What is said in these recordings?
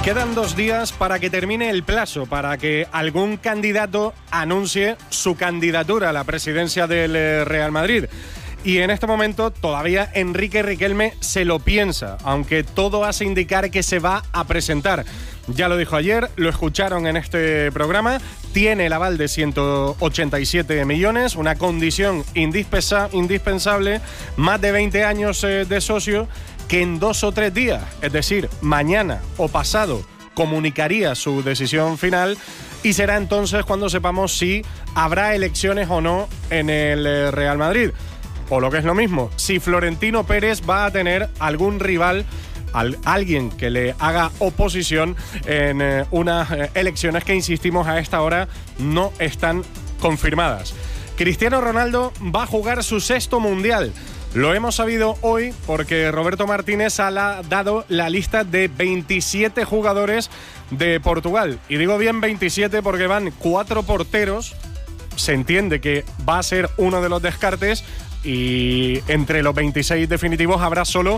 Quedan 2 días para que termine el plazo, para que algún candidato anuncie su candidatura a la presidencia del Real Madrid. Y en este momento todavía Enrique Riquelme se lo piensa, aunque todo hace indicar que se va a presentar. Ya lo dijo ayer, lo escucharon en este programa, tiene el aval de 187 millones, una condición indispensable, más de 20 años de socio, que en 2 o 3 días, es decir, mañana o pasado, comunicaría su decisión final y será entonces cuando sepamos si habrá elecciones o no en el Real Madrid. O lo que es lo mismo, si Florentino Pérez va a tener algún rival, alguien que le haga oposición en unas elecciones que, insistimos, a esta hora no están confirmadas. Cristiano Ronaldo va a jugar su 6º Mundial. Lo hemos sabido hoy porque Roberto Martínez ha dado la lista de 27 jugadores de Portugal. Y digo bien 27 porque van 4 porteros. Se entiende que va a ser uno de los descartes y entre los 26 definitivos habrá solo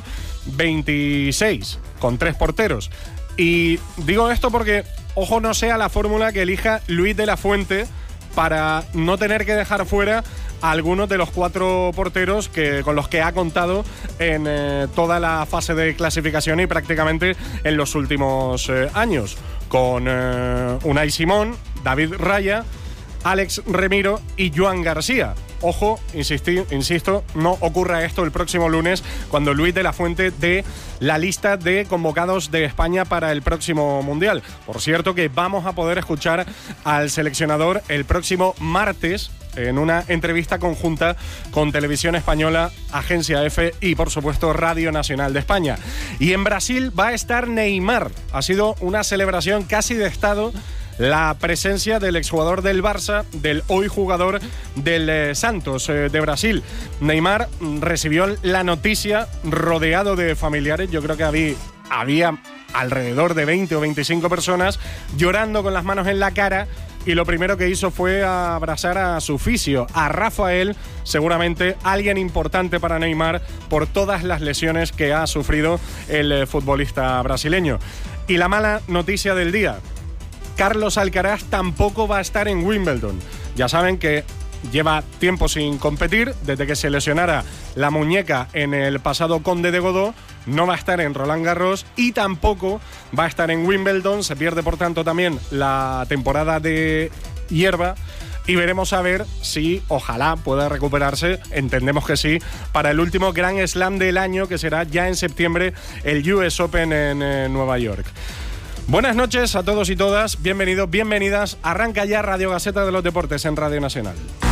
26, con 3 porteros. Y digo esto porque, ojo, no sea la fórmula que elija Luis de la Fuente para no tener que dejar fuera a algunos de los 4 porteros con los que ha contado en toda la fase de clasificación y prácticamente en los últimos años, con Unai Simón, David Raya, Alex Remiro y Joan García. Ojo, insisto, no ocurra esto el próximo lunes cuando Luis de la Fuente dé la lista de convocados de España para el próximo Mundial. Por cierto, que vamos a poder escuchar al seleccionador el próximo martes en una entrevista conjunta con Televisión Española, Agencia EFE y, por supuesto, Radio Nacional de España. Y en Brasil va a estar Neymar. Ha sido una celebración casi de estado la presencia del exjugador del Barça, del hoy jugador del Santos de Brasil. Neymar recibió la noticia rodeado de familiares. Yo creo que había alrededor de 20 o 25 personas llorando con las manos en la cara, y lo primero que hizo fue abrazar a su fisio, a Rafael, seguramente alguien importante para Neymar por todas las lesiones que ha sufrido el futbolista brasileño. Y la mala noticia del día: Carlos Alcaraz tampoco va a estar en Wimbledon. Ya saben que lleva tiempo sin competir, desde que se lesionara la muñeca en el pasado Conde de Godó. No va a estar en Roland Garros y tampoco va a estar en Wimbledon. Se pierde, por tanto, también la temporada de hierba. Y veremos a ver si, ojalá, pueda recuperarse, entendemos que sí, para el último Grand Slam del año, que será ya en septiembre, el US Open en Nueva York. Buenas noches a todos y todas, bienvenidos, bienvenidas. Arranca ya Radio Gaceta de los Deportes en Radio Nacional.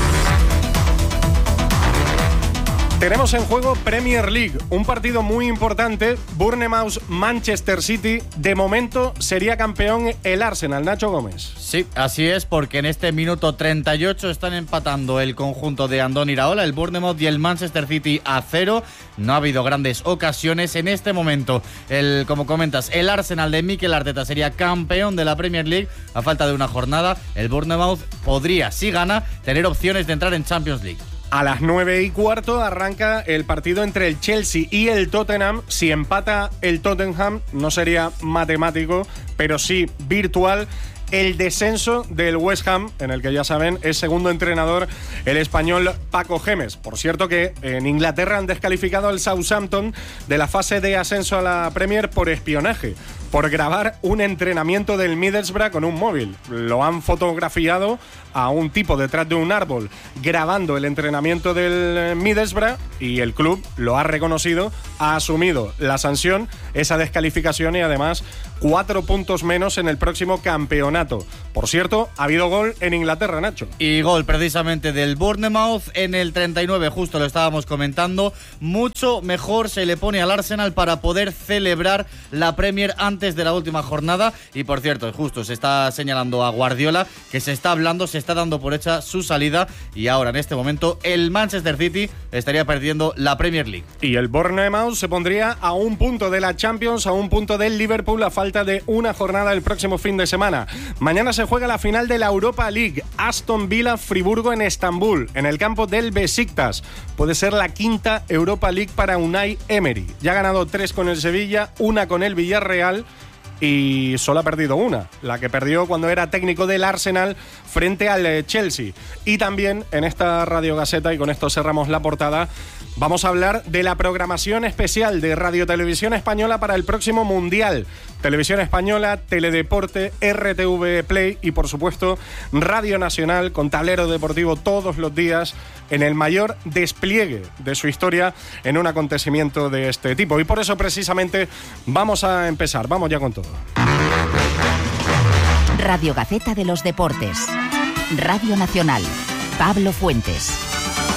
Tenemos en juego Premier League, un partido muy importante, Bournemouth-Manchester City. De momento sería campeón el Arsenal, Nacho Gómez. Sí, así es, porque en este minuto 38 están empatando el conjunto de Andoni Iraola, el Bournemouth y el Manchester City a 0. No ha habido grandes ocasiones. En este momento, como comentas, el Arsenal de Mikel Arteta sería campeón de la Premier League a falta de una jornada. El Bournemouth podría, si gana, tener opciones de entrar en Champions League. A las 9:15 arranca el partido entre el Chelsea y el Tottenham. Si empata el Tottenham, no sería matemático, pero sí virtual, el descenso del West Ham, en el que ya saben es segundo entrenador el español Paco Gémez. Por cierto que en Inglaterra han descalificado al Southampton de la fase de ascenso a la Premier por espionaje, por grabar un entrenamiento del Middlesbrough con un móvil. Lo han fotografiado a un tipo detrás de un árbol grabando el entrenamiento del Middlesbrough, y el club lo ha reconocido, ha asumido la sanción, esa descalificación, y además 4 puntos menos en el próximo campeonato. Por cierto, ha habido gol en Inglaterra, Nacho. Y gol precisamente del Bournemouth en el 39, justo lo estábamos comentando. Mucho mejor se le pone al Arsenal para poder celebrar la Premier antes de la última jornada. Y por cierto, justo se está señalando a Guardiola, que se está hablando, se está dando por hecha su salida, y ahora en este momento el Manchester City estaría perdiendo la Premier League. Y el Bournemouth se pondría a 1 punto de la Champions, a 1 punto del Liverpool, a falta de una jornada el próximo fin de semana. Mañana se juega la final de la Europa League, Aston Villa-Friburgo en Estambul, en el campo del Besiktas. Puede ser la 5ª Europa League para Unai Emery. Ya ha ganado 3 con el Sevilla, 1 con el Villarreal, y solo ha perdido una, la que perdió cuando era técnico del Arsenal frente al Chelsea. Y también en esta Radio Gaceta, y con esto cerramos la portada, vamos a hablar de la programación especial de Radio Televisión Española para el próximo Mundial. Televisión Española, Teledeporte, RTV Play y, por supuesto, Radio Nacional con tablero deportivo todos los días en el mayor despliegue de su historia en un acontecimiento de este tipo. Y por eso, precisamente, vamos a empezar. Vamos ya con todo. Radio Gaceta de los Deportes. Radio Nacional. Pablo Fuentes.